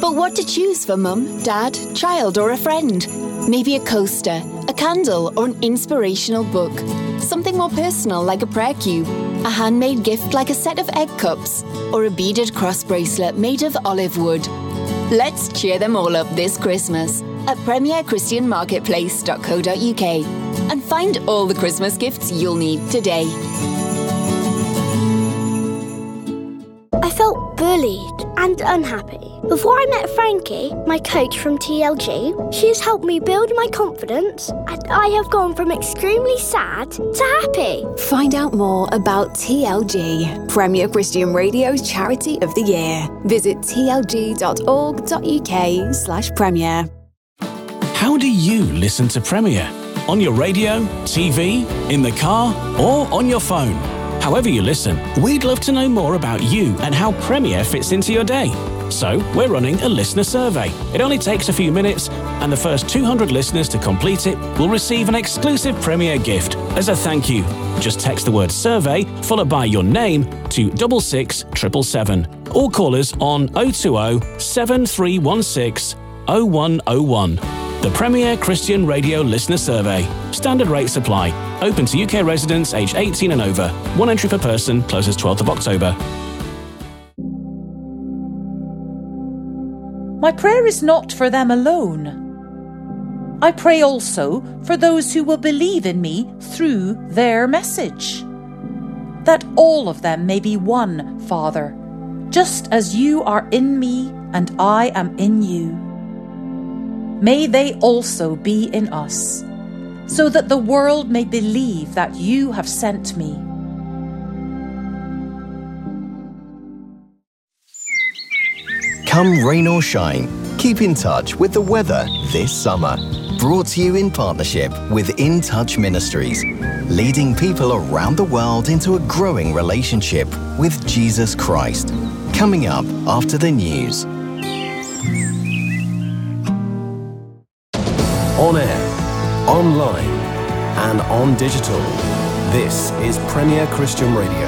But what to choose for mum, dad, child or a friend? Maybe a coaster, a candle or an inspirational book. Something more personal like a prayer cube, a handmade gift like a set of egg cups, or a beaded cross bracelet made of olive wood. Let's cheer them all up this Christmas at premierchristianmarketplace.co.uk and find all the Christmas gifts you'll need today. I felt bullied and unhappy. Before I met Frankie, my coach from TLG, she has helped me build my confidence and I have gone from extremely sad to happy. Find out more about TLG, Premier Christian Radio's Charity of the Year. Visit tlg.org.uk/premier. How do you listen to Premier? On your radio, TV, in the car or on your phone? However you listen, we'd love to know more about you and how Premier fits into your day. So, we're running a listener survey. It only takes a few minutes, and the first 200 listeners to complete it will receive an exclusive Premier gift as a thank you. Just text the word survey, followed by your name, to 66777, or call us on 020 7316 0101. The Premier Christian Radio Listener Survey. Standard rates apply. Open to UK residents aged 18 and over. One entry per person. Closes 12th of October. My prayer is not for them alone. I pray also for those who will believe in me through their message. That all of them may be one, Father, just as you are in me and I am in you. May they also be in us, so that the world may believe that you have sent me. Come rain or shine, keep in touch with the weather this summer. Brought to you in partnership with In Touch Ministries, leading people around the world into a growing relationship with Jesus Christ. Coming up after the news. On air, online, and on digital. This is Premier Christian Radio.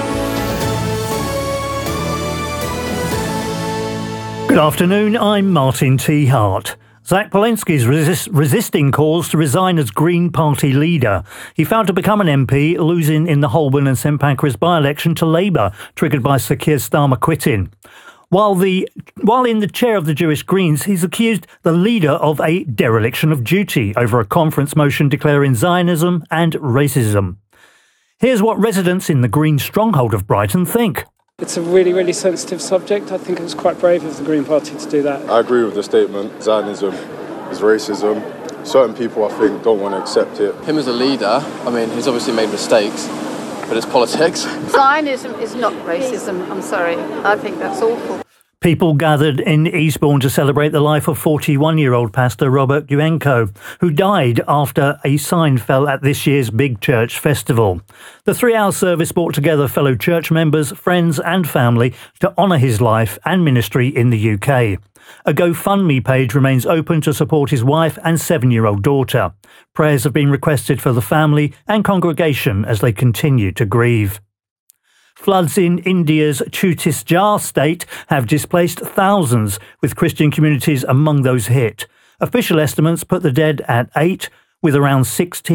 Good afternoon, I'm Martin T. Hart. Zach Walensky is resisting calls to resign as Green Party leader. He failed to become an MP, losing in the Holborn and St Pancras by-election to Labour, triggered by Sir Keir Starmer quitting. While in the chair of the Jewish Greens, he's accused the leader of a dereliction of duty over a conference motion declaring Zionism and racism. Here's what residents in the Green stronghold of Brighton think. It's a really, really sensitive subject. I think it was quite brave of the Green Party to do that. I agree with the statement. Zionism is racism. Certain people, I think, don't want to accept it. Him as a leader, I mean, he's obviously made mistakes, but it's politics. Zionism is not racism, I'm sorry. I think that's awful. People gathered in Eastbourne to celebrate the life of 41-year-old pastor Robert Guenco, who died after a sign fell at this year's Big Church Festival. The 3-hour service brought together fellow church members, friends and family to honour his life and ministry in the UK. A GoFundMe page remains open to support his wife and 7-year-old daughter. Prayers have been requested for the family and congregation as they continue to grieve. Floods in India's Chhattisgarh state have displaced thousands, with Christian communities among those hit. Official estimates put the dead at 8, with around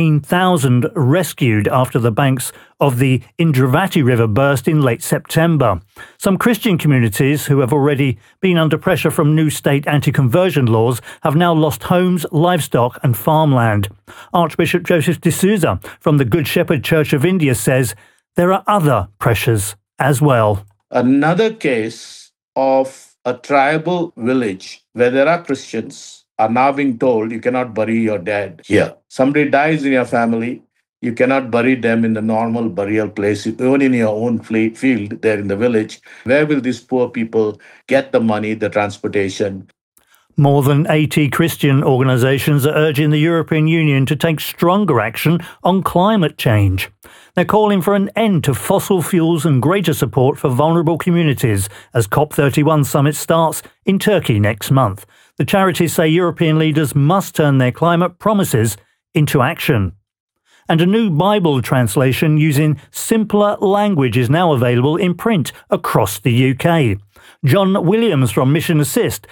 16,000 rescued after the banks of the Indravati River burst in late September. Some Christian communities, who have already been under pressure from new state anti-conversion laws, have now lost homes, livestock and farmland. Archbishop Joseph D'Souza from the Good Shepherd Church of India says there are other pressures as well. Another case of a tribal village where there are Christians are now being told you cannot bury your dead here. Somebody dies in your family, you cannot bury them in the normal burial place, even in your own field there in the village. Where will these poor people get the money, the transportation? More than 80 Christian organisations are urging the European Union to take stronger action on climate change. They're calling for an end to fossil fuels and greater support for vulnerable communities as COP31 summit starts in Turkey next month. The charities say European leaders must turn their climate promises into action. And a new Bible translation using simpler language is now available in print across the UK. John Williams from Mission Assist